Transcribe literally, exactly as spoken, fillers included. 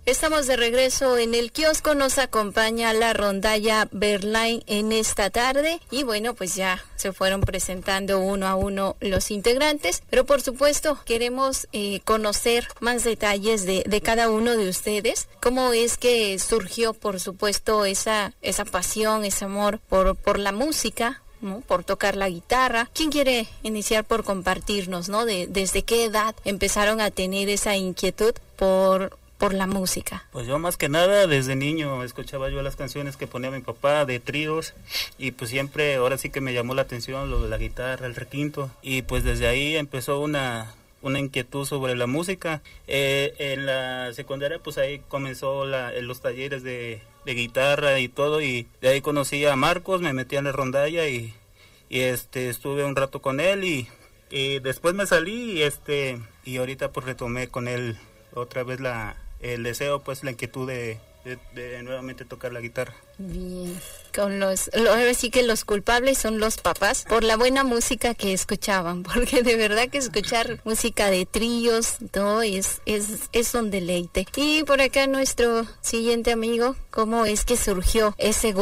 Estamos de regreso en el kiosco, nos acompaña la rondalla Verlaine en esta tarde y bueno, pues ya se fueron presentando uno a uno los integrantes, pero por supuesto queremos eh, conocer más detalles de, de cada uno de ustedes, cómo es que surgió por supuesto esa, esa pasión, ese amor por, por la música, ¿no? Por tocar la guitarra. ¿Quién quiere iniciar por compartirnos, ¿no? De, desde qué edad empezaron a tener esa inquietud por por la música? Pues yo más que nada desde niño escuchaba yo las canciones que ponía mi papá de tríos y pues siempre ahora sí que me llamó la atención lo de la guitarra, el requinto, y pues desde ahí empezó una una inquietud sobre la música. Eh, en la secundaria pues ahí comenzó la, los talleres de, de guitarra y todo, y de ahí conocí a Marcos, me metí en la rondalla y, y este estuve un rato con él y, y después me salí y este y ahorita pues retomé con él otra vez la el deseo, pues la inquietud de, de, de nuevamente tocar la guitarra. Bien, con los, lo, ahora sí que los culpables son los papás por la buena música que escuchaban, porque de verdad que escuchar música de tríos, todo es, es, es un deleite. Y por acá nuestro siguiente amigo, ¿cómo es que surgió ese